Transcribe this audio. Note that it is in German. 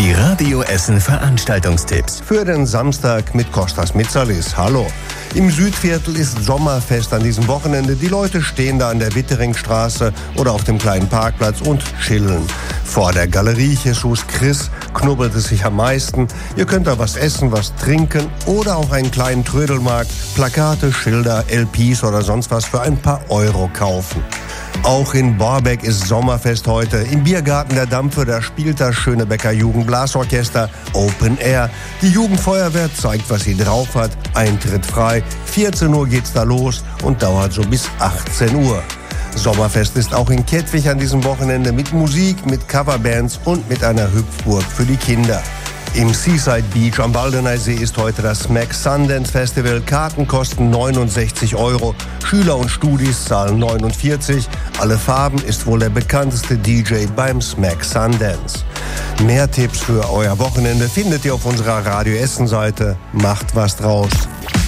Die Radio Essen Veranstaltungstipps. Für den Samstag mit Kostas Mitsalis. Hallo. Im Südviertel ist Sommerfest an diesem Wochenende. Die Leute stehen da an der Witteringstraße oder auf dem kleinen Parkplatz und chillen. Vor der Galerie Jesus Chris knubbelt es sich am meisten. Ihr könnt da was essen, was trinken oder auch einen kleinen Trödelmarkt, Plakate, Schilder, LPs oder sonst was für ein paar Euro kaufen. Auch in Borbeck ist Sommerfest heute. Im Biergarten der Dampfe, da spielt das Schönebecker Jugendblasorchester Open Air. Die Jugendfeuerwehr zeigt, was sie drauf hat. Eintritt frei. 14 Uhr geht's da los und dauert so bis 18 Uhr. Sommerfest ist auch in Kettwig an diesem Wochenende mit Musik, mit Coverbands und mit einer Hüpfburg für die Kinder. Im Seaside Beach am Baldeneysee ist heute das Smack Sundance Festival. Karten kosten 69 Euro. Schüler und Studis zahlen 49. Alle Farben ist wohl der bekannteste DJ beim Smack Sundance. Mehr Tipps für euer Wochenende findet ihr auf unserer Radio Essen Seite. Macht was draus.